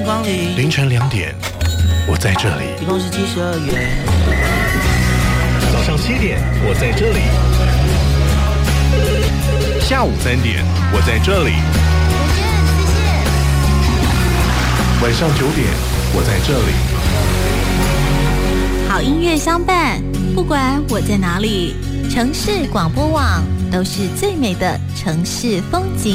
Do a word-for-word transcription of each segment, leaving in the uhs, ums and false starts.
迎光临。 凌晨两点，我在这里。 一共是七十二元。 早上七点，我在这里。下午三点，我在这里。晚上九点，我在这里。 好音乐相伴，不管我在哪里，城市广播网都是最美的城市风景。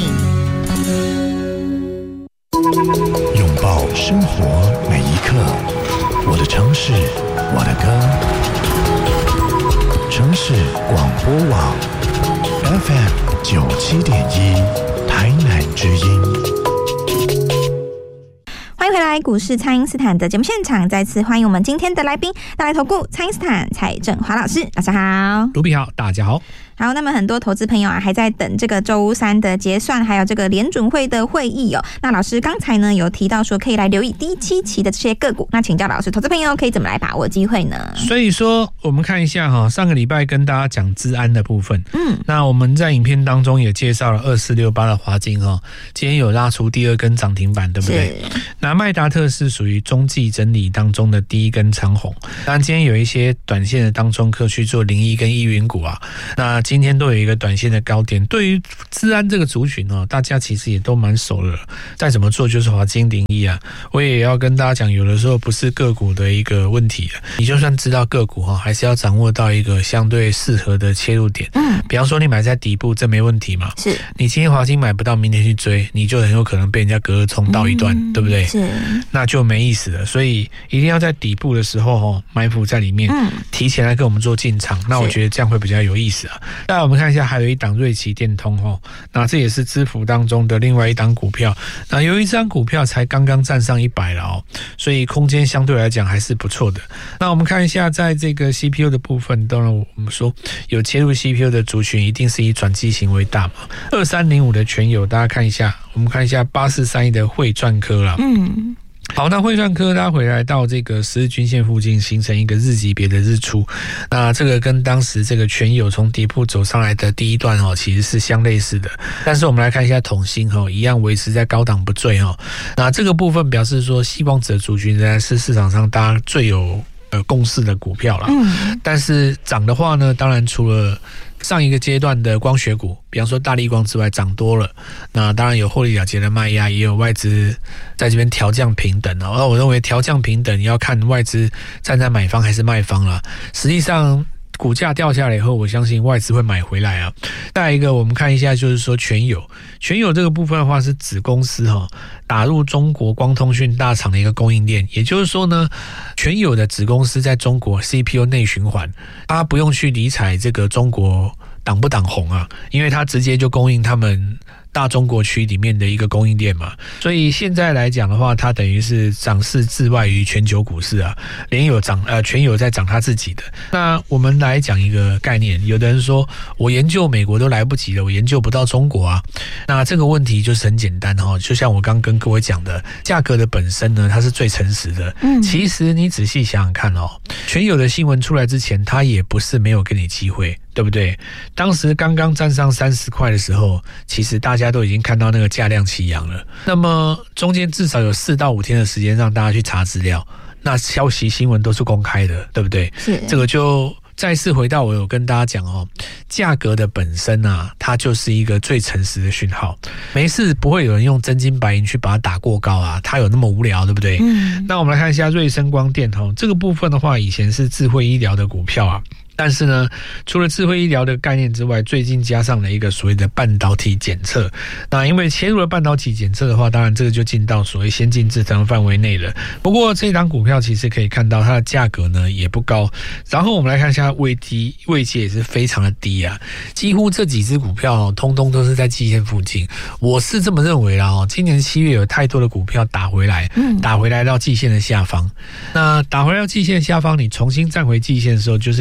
拥抱生活每一刻，我的城市，我的歌。城市广播网 F M 九七点一，台南之音。 欢迎回来，股市蔡因斯坦的节目现场，再次欢迎我们今天的来宾，大来投顾蔡因斯坦蔡正华老师，早上好。 卢比好，大家好。 好，那么很多投资朋友啊，还在等这个周三的结算，还有这个联准会的会议哦。那老师刚才呢有提到说，可以来留意第七期的这些个股。那请教老师，投资朋友可以怎么来把握机会呢？ 所以说，我们看一下哈，上个礼拜跟大家讲资安的部分，嗯，那我们在影片当中也介绍了二四六八的华金哈，今天有拉出第二根涨停板，对不对？那麦达特是属于中继整理当中的第一根长红。当然，今天有一些短线的当中客去做零一跟易云股啊，那今天都有一个短线的高点。对于资安这个族群哦，大家其实也都蛮熟了。再怎么做就是华金零一啊，我也要跟大家讲，有的时候不是个股的一个问题，你就算知道个股哈，还是要掌握到一个相对适合的切入点。嗯，比方说你买在底部，这没问题嘛。是，你今天华金买不到，明天去追，你就很有可能被人家隔冲到一段，嗯、对不对？是，那就没意思了。所以一定要在底部的时候哈，埋伏在里面，嗯，提前来跟我们做进场。那我觉得这样会比较有意思啊。那我们看一下，还有一档瑞奇电通哦，那这也是资福当中的另外一档股票。那由于这张股票才刚刚站上一百了哦，所以空间相对来讲还是不错的。那我们看一下，在这个 C P U 的部分，当然我们说有切入 C P U 的族群，一定是以转机型为大嘛。二三零五的全友，大家看一下，我们看一下八四三一的汇赚科啦。嗯。好，那汇赚科拉回来到这个十日均线附近，形成一个日级别的日出。那这个跟当时这个全友从底部走上来的第一段哦，其实是相类似的。但是我们来看一下统新哦，一样维持在高档不坠哦。那这个部分表示说，希望者族群仍然是市场上大家最有呃共识的股票啦。嗯。但是涨的话呢，当然除了上一个阶段的光学股，比方说大立光之外涨多了，那当然有获利了结的卖压，也有外资在这边调降平等哦。那我认为调降平等，你要看外资站在买方还是卖方啦。实际上股价掉下来以后，我相信外资会买回来啊。再一个，我们看一下，就是说全友，全友这个部分的话是子公司哈，打入中国光通讯大厂的一个供应链，也就是说呢，全友的子公司在中国 C P U 内循环，它不用去理睬这个中国挡不挡红啊，因为它直接就供应他们大中国区里面的一个供应链嘛，所以现在来讲的话，它等于是涨势置外于全球股市啊，连有涨呃全有在涨它自己的。那我们来讲一个概念，有的人说我研究美国都来不及了，我研究不到中国啊。那这个问题就是很简单哈，就像我刚跟各位讲的，价格的本身呢，它是最诚实的。嗯，其实你仔细想想看哦，全有的新闻出来之前，它也不是没有给你机会。对不对？当时刚刚站上三十块的时候，其实大家都已经看到那个价量齐扬了。那么中间至少有四到五天的时间让大家去查资料，那消息新闻都是公开的，对不对？是这个就再次回到我有跟大家讲哦，价格的本身啊，它就是一个最诚实的讯号。没事，不会有人用真金白银去把它打过高啊，它有那么无聊，对不对？嗯。那我们来看一下瑞声光电哦，这个部分的话，以前是智慧医疗的股票啊。但是呢，除了智慧医疗的概念之外，最近加上了一个所谓的半导体检测。那因为切入了半导体检测的话，当然这个就进到所谓先进制程范围内了。不过这档股票其实可以看到它的价格呢也不高。然后我们来看一下位低，位阶也是非常的低啊，几乎这几只股票哦，通通都是在季线附近。我是这么认为啦哦，今年七月有太多的股票打回来，打回来到季线的下方。那打回来到季线下方，你重新站回季线的时候，就是给你一个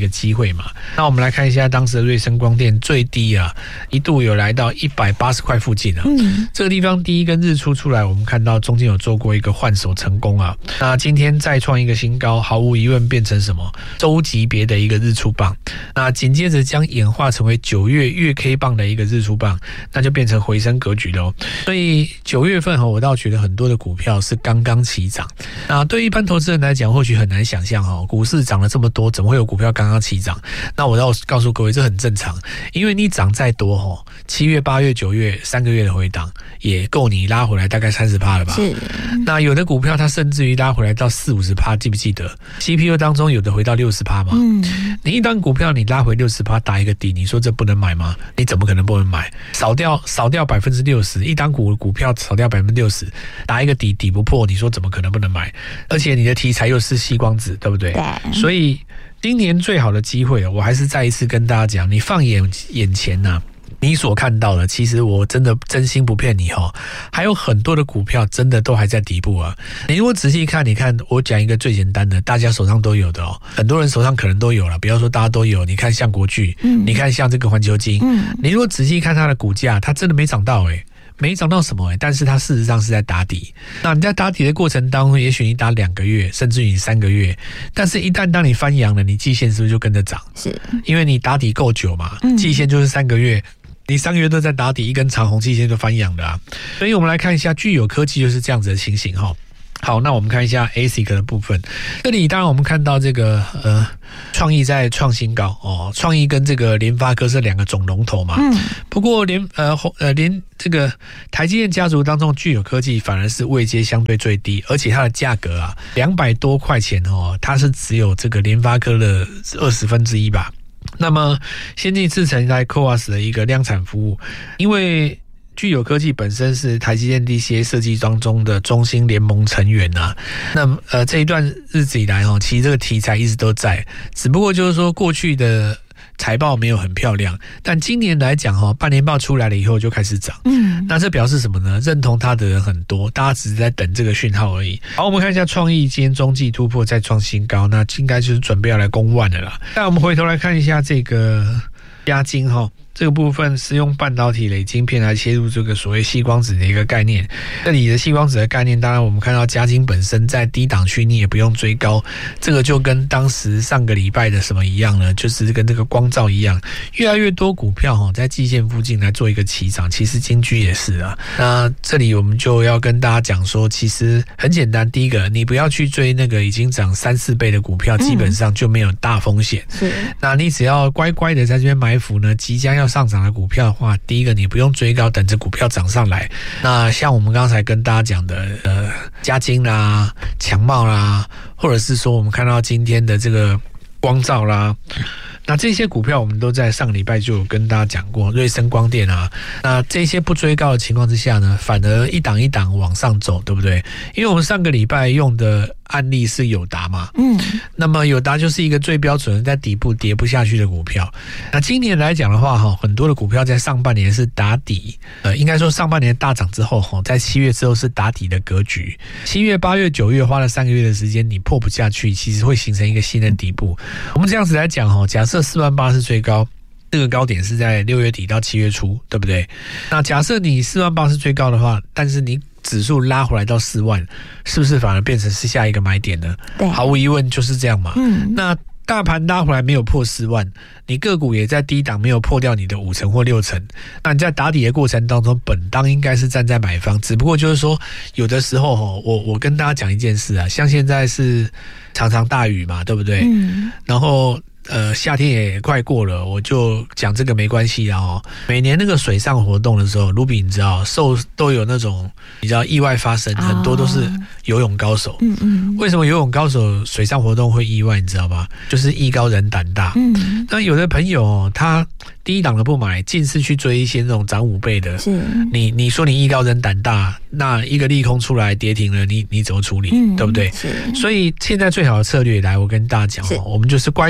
个机会嘛。那我们来看一下当时的瑞声光电最低啊，一度有来到一百八十块附近啊。嗯，这个地方第一根日出出来，我们看到中间有做过一个换手成功啊。那今天再创一个新高，毫无疑问变成什么周级别的一个日出棒。那紧接着将演化成为九月月 K 棒的一个日出棒，那就变成回升格局咯。所以九月份我倒觉得很多的股票是刚刚起涨。那对一般投资人来讲，或许很难想象哦，股市涨了这么多，怎么会有股票刚刚起涨？那我要告诉各位，这很正常，因为你涨再多哦，七月、八月、九月三个月的回档也够你拉回来大概 百分之三十 了吧？是。那有的股票它甚至于拉回来到四五十趴，记不记得 ？C P U 当中有的回到六十趴嘛？嗯。你一档股票你拉回六十趴打一个底，你说这不能买吗？你怎么可能不能买？少掉少掉百分之六十，一档股股票少掉百分之六十，打一个底底不破，你说怎么可能不能买？而且你的题材又是矽光子，对不对？对。所以今年最好的机会，我还是再一次跟大家讲，你放眼眼前呐、啊。你所看到的，其实我真的真心不骗你哦，还有很多的股票真的都还在底部啊。你如果仔细看，你看我讲一个最简单的，大家手上都有的哦，很多人手上可能都有了，不要说大家都有，你看像国巨，嗯，你看像这个环球金，嗯，你如果仔细看它的股价，它真的没涨到诶、欸没涨到什么、欸、但是它事实上是在打底。那你在打底的过程当中，也许你打两个月，甚至于你三个月，但是一旦当你翻阳了，你季线是不是就跟着涨？是，因为你打底够久嘛，季线就是三个月。你三个月都在打底，一根长红季线就翻阳了啊！所以我们来看一下具有科技就是这样子的情形哈。好，那我们看一下 A S I C 的部分。这里当然我们看到这个呃创意在创新高哦，创意跟这个联发科是两个总龙头嘛。嗯。不过联呃呃联这个台积电家族当中具有科技反而是位阶相对最低，而且它的价格啊两百多块钱哦，它是只有这个联发科的二十分之一吧。那么先进制程在 C O A S 的一个量产服务，因为具有科技本身是台积电 D C A 设计当中的中兴联盟成员啊。那么呃这一段日子以来哦，其实这个题材一直都在，只不过就是说过去的财报没有很漂亮，但今年来讲哈，半年报出来了以后就开始涨。嗯，那这表示什么呢？认同它的人很多，大家只是在等这个讯号而已。好，我们看一下创意今天中继突破再创新高，那应该就是准备要来攻万的啦。那我们回头来看一下这个嘉晶哈。这个部分是用半导体磊晶片来切入这个所谓矽光子的一个概念。这里的矽光子的概念，当然我们看到嘉晶本身在低档区，你也不用追高，这个就跟当时上个礼拜的什么一样呢？就是跟这个光罩一样，越来越多股票在季线附近来做一个起涨，其实金居也是啊。那这里我们就要跟大家讲说，其实很简单，第一个，你不要去追那个已经涨三四倍的股票，基本上就没有大风险。是，那你只要乖乖的在这边埋伏呢，即将要上涨的股票的话，第一个你不用追高，等着股票涨上来。那像我们刚才跟大家讲的，呃，嘉晶啦、强茂啦，或者是说我们看到今天的这个光罩啦。那这些股票我们都在上个礼拜就有跟大家讲过，瑞声光电啊，那这些不追高的情况之下呢，反而一档一档往上走，对不对？因为我们上个礼拜用的案例是友达嘛，嗯，那么友达就是一个最标准的在底部跌不下去的股票。那今年来讲的话，哈，很多的股票在上半年是打底，呃，应该说上半年大涨之后，哈，在七月之后是打底的格局。七月、八月、九月花了三个月的时间，你破不下去，其实会形成一个新的底部。我们这样子来讲，哈，假设四万八是最高，这个高点是在六月底到七月初，对不对？那假设你四万八是最高的话，但是你指数拉回来到四万，是不是反而变成是下一个买点呢？对，毫无疑问就是这样嘛。嗯，那大盘拉回来没有破四万，你个股也在低档没有破掉你的五成或六成，那你在打底的过程当中，本当应该是站在买方，只不过就是说，有的时候我我跟大家讲一件事啊，像现在是常常大雨嘛，对不对？嗯，然后。呃，夏天也快过了，我就讲这个没关系啊哦。每年那个水上活动的时候，卢比你知道，受都有那种你知道意外发生，很多都是游泳高手。嗯嗯。为什么游泳高手水上活动会意外？你知道吗？就是艺高人胆大。嗯。那有的朋友哦，他低档的不买，尽是去追一些那种涨五倍的。是。你你说你艺高人胆大，那一个利空出来跌停了，你你怎么处理？嗯、对不对？是。所以现在最好的策略来，我跟大家讲哦，我们就是乖乖的。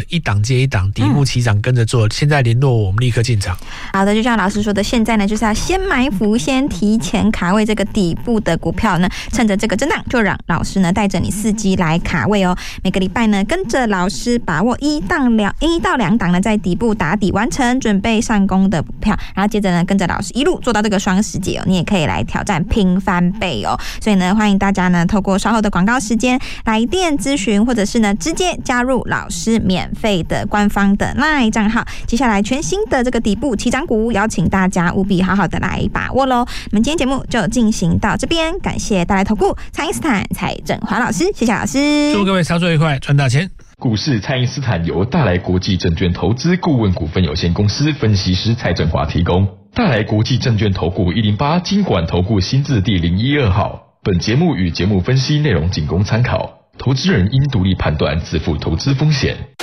一档接一档，底部起涨跟着做，嗯、现在联络我们立刻进场。 好的，就像老师说的，现在呢就是要先埋伏，先提前卡位这个底部的股票呢，趁着这个震荡，就让老师呢带着你伺机来卡位哦。每个礼拜呢，跟着老师把握一档两一到两档呢，在底部打底完成，准备上攻的股票，然后接着呢，跟着老师一路做到这个双十节哦，你也可以来挑战拼翻倍哦。所以呢，欢迎大家呢，透过稍后的广告时间来电咨询，或者是呢，直接加入老师免费的官方的 LINE 账号。接下来全新的这个底部起涨股，邀请大家务必好好的来把握喽。我们今天节目就进行到这边，感谢大来投顾蔡因斯坦蔡正华老师，谢谢老师， 祝各位操作愉快，赚大钱。 股市蔡因斯坦由大来国际证券投资顾问股份有限公司分析师蔡正华提供。大来国际证券投顾一零八金管投顾新字第零一二号。本节目与节目分析内容仅供参考，投资人应独立判断，自负投资风险。